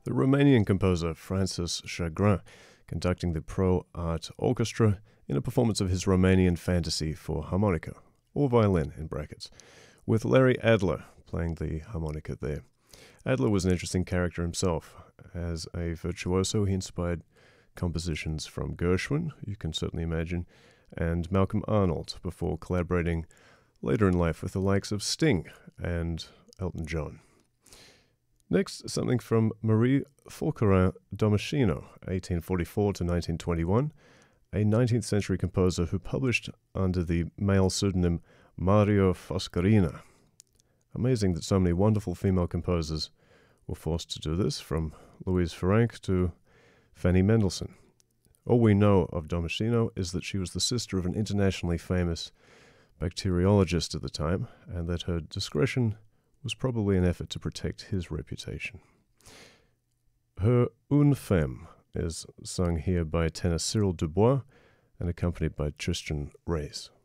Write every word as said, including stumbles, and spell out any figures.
the Romanian composer Francis Chagrin conducting the Pro Art Orchestra in a performance of his Romanian fantasy for harmonica, or violin in brackets, with Larry Adler playing the harmonica there. Adler was an interesting character himself. As a virtuoso, he inspired compositions from Gershwin, you can certainly imagine, and Malcolm Arnold, before collaborating later in life with the likes of Sting and Elton John. Next, something from Marie Fulcherin Domachino, eighteen forty-four to nineteen twenty-one, a nineteenth century composer who published under the male pseudonym Mario Foscarina. Amazing that so many wonderful female composers were forced to do this, from Louise Franck to Fanny Mendelssohn. All we know of Domachino is that she was the sister of an internationally famous bacteriologist at the time, and that her discretion was probably an effort to protect his reputation. Her Une Femme is sung here by tenor Cyril Dubois and accompanied by Tristan Reis.